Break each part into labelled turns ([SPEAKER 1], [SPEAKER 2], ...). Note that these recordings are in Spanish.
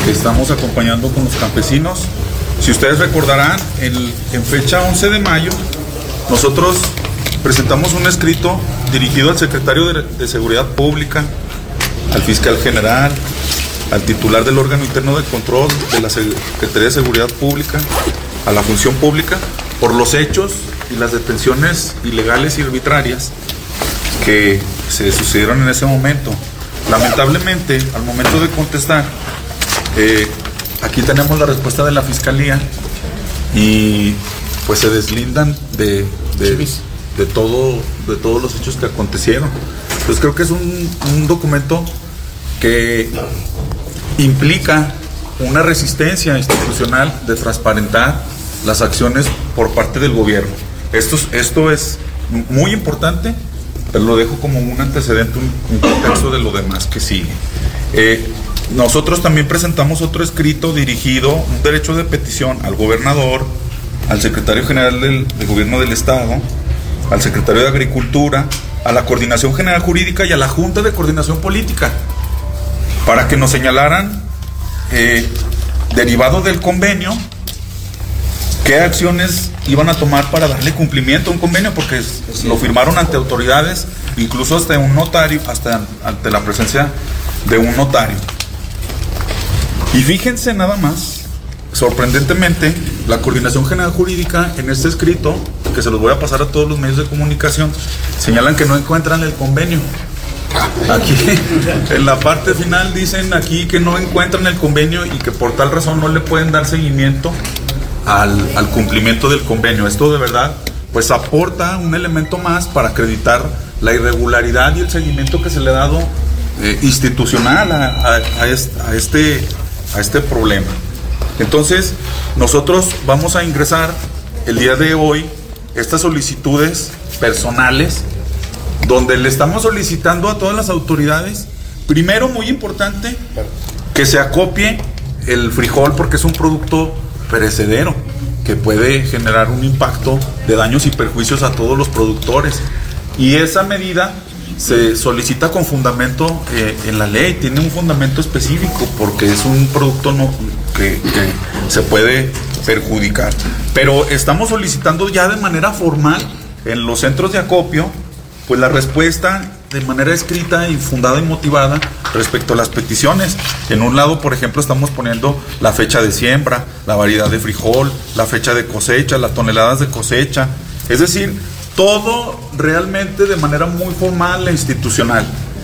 [SPEAKER 1] estamos acompañando con los campesinos. Si ustedes recordarán, en fecha 11 de mayo, nosotros presentamos un escrito dirigido al secretario de Seguridad Pública, al fiscal general, al titular del órgano interno de control de la Secretaría de Seguridad Pública, a la función pública, por los hechos y las detenciones ilegales y arbitrarias que se sucedieron en ese momento. Lamentablemente, al momento de contestar, aquí tenemos la respuesta de la Fiscalía y pues se deslindan de todos los hechos que acontecieron. Entonces creo que es un documento que implica una resistencia institucional de transparentar las acciones por parte del gobierno. Esto es muy importante, pero lo dejo como un antecedente, un contexto de lo demás que sigue. Nosotros también presentamos otro escrito dirigido, un derecho de petición al gobernador, al secretario general del gobierno del estado, al secretario de Agricultura, a la Coordinación General Jurídica y a la Junta de Coordinación Política, para que nos señalaran, derivado del convenio, qué acciones iban a tomar para darle cumplimiento a un convenio, porque lo firmaron ante autoridades, incluso hasta un notario, hasta ante la presencia de un notario. Y fíjense nada más, sorprendentemente, la Coordinación General Jurídica en este escrito, que se los voy a pasar a todos los medios de comunicación, señalan que no encuentran el convenio. Aquí, en la parte final, dicen aquí que no encuentran el convenio y que por tal razón no le pueden dar seguimiento al cumplimiento del convenio. Esto de verdad pues aporta un elemento más para acreditar la irregularidad y el seguimiento que se le ha dado institucional a este problema. Entonces nosotros vamos a ingresar el día de hoy estas solicitudes personales, donde le estamos solicitando a todas las autoridades, primero, muy importante, que se acopie el frijol, porque es un producto perecedero que puede generar un impacto de daños y perjuicios a todos los productores, y esa medida se solicita con fundamento en la ley, tiene un fundamento específico porque es un producto que se puede perjudicar, pero estamos solicitando ya de manera formal en los centros de acopio pues la respuesta de manera escrita y fundada y motivada respecto a las peticiones. En un lado, por ejemplo, estamos poniendo la fecha de siembra, la variedad de frijol, la fecha de cosecha, las toneladas de cosecha, es decir, todo realmente de manera muy formal e institucional.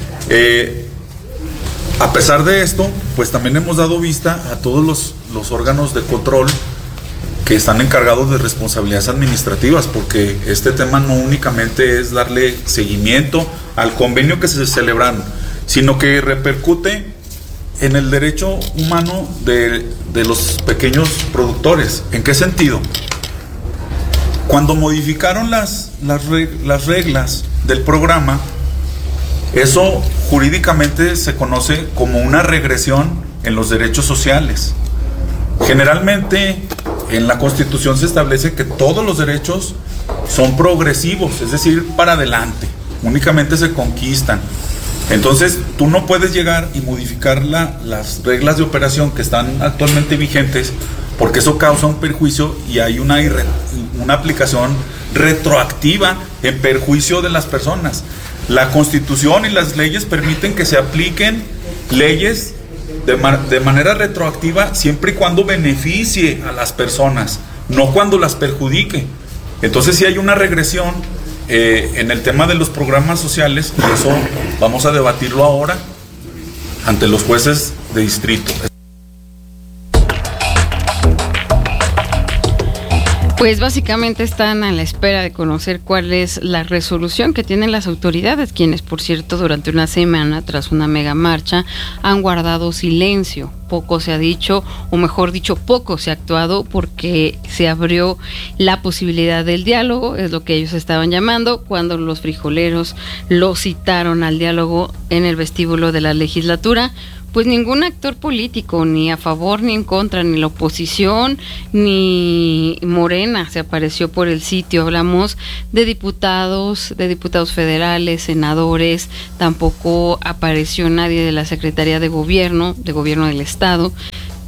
[SPEAKER 1] A pesar de esto, pues también hemos dado vista a todos los órganos de control que están encargados de responsabilidades administrativas, porque este tema no únicamente es darle seguimiento al convenio que se celebraron, sino que repercute en el derecho humano de los pequeños productores. ¿En qué sentido? Cuando modificaron las reglas del programa, eso jurídicamente se conoce como una regresión en los derechos sociales. Generalmente en la Constitución se establece que todos los derechos son progresivos, es decir, para adelante, únicamente se conquistan. Entonces, tú no puedes llegar y modificar las reglas de operación que están actualmente vigentes, porque eso causa un perjuicio y hay una aplicación retroactiva en perjuicio de las personas. La Constitución y las leyes permiten que se apliquen leyes de manera retroactiva siempre y cuando beneficie a las personas, no cuando las perjudique. Entonces sí hay una regresión en el tema de los programas sociales, y eso vamos a debatirlo ahora ante los jueces de distrito.
[SPEAKER 2] Pues básicamente están a la espera de conocer cuál es la resolución que tienen las autoridades, quienes, por cierto, durante una semana, tras una mega marcha, han guardado silencio. Poco se ha dicho, o mejor dicho, poco se ha actuado, porque se abrió la posibilidad del diálogo, es lo que ellos estaban llamando, cuando los frijoleros lo citaron al diálogo en el vestíbulo de la legislatura. Pues ningún actor político, ni a favor ni en contra, ni la oposición, ni Morena se apareció por el sitio. Hablamos de diputados federales, senadores, tampoco apareció nadie de la Secretaría de Gobierno del Estado,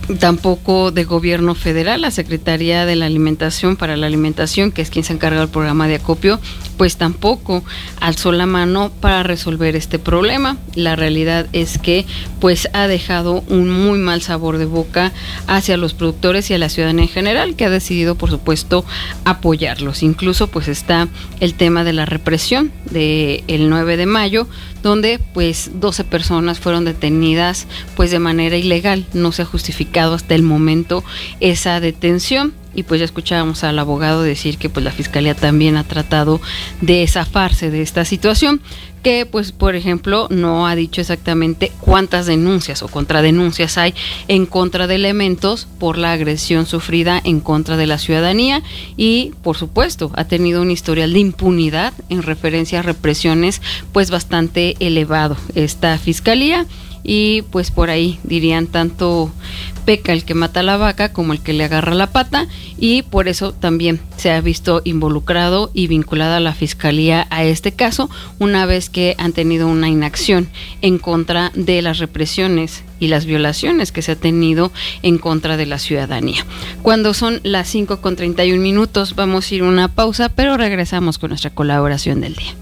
[SPEAKER 2] tampoco de gobierno federal. La Secretaría de la Alimentación para la Alimentación, que es quien se encarga del programa de acopio, pues tampoco alzó la mano para resolver este problema. La realidad es que pues ha dejado un muy mal sabor de boca hacia los productores y a la ciudadanía en general, que ha decidido por supuesto apoyarlos. Incluso pues está el tema de la represión del 9 de mayo, donde pues 12 personas fueron detenidas pues de manera ilegal. No se ha justificado hasta el momento esa detención. Y pues ya escuchábamos al abogado decir que pues la Fiscalía también ha tratado de zafarse de esta situación, que pues por ejemplo no ha dicho exactamente cuántas denuncias o contradenuncias hay en contra de elementos por la agresión sufrida en contra de la ciudadanía, y por supuesto ha tenido un historial de impunidad en referencia a represiones pues bastante elevado esta Fiscalía. Y pues por ahí dirían, tanto peca el que mata a la vaca como el que le agarra la pata, y por eso también se ha visto involucrado y vinculada a la Fiscalía a este caso, una vez que han tenido una inacción en contra de las represiones y las violaciones que se ha tenido en contra de la ciudadanía. Cuando son las 5:31, vamos a ir a una pausa, pero regresamos con nuestra colaboración del día.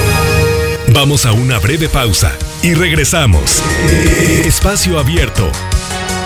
[SPEAKER 3] Vamos a una breve pausa y regresamos. Espacio Abierto